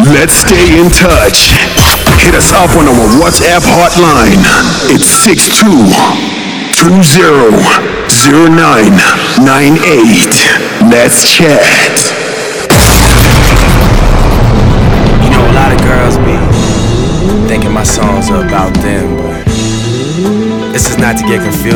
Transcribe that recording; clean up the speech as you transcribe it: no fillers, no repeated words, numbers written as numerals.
Let's stay in touch. Hit us up on our WhatsApp hotline. It's 62200998. Let's chat. You know, a lot of girls be thinking my songs are about them, but this is not to get confused.